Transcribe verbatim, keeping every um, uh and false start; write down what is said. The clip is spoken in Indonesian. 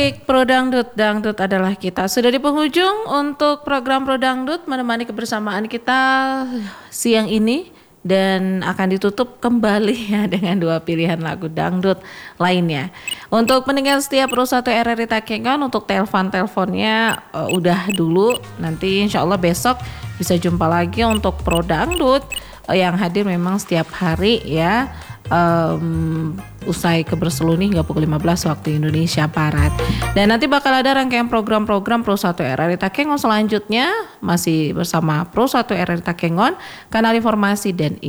Baik, Pro Dangdut, Dangdut adalah kita. Sudah di penghujung untuk program Pro Dangdut menemani kebersamaan kita siang ini dan akan ditutup kembali ya dengan dua pilihan lagu dangdut lainnya. Untuk pendengar setia Pro satu R R I Takengon, untuk telepon-teleponnya uh, udah dulu. Nanti insya Allah besok bisa jumpa lagi untuk Pro Dangdut uh, yang hadir memang setiap hari ya. Um, usai keberseluni hingga pukul lima belas waktu Indonesia Barat. Dan nanti bakal ada rangkaian program-program Pro satu R R I Takengon selanjutnya masih bersama Pro satu R R I Takengon, kanal informasi dan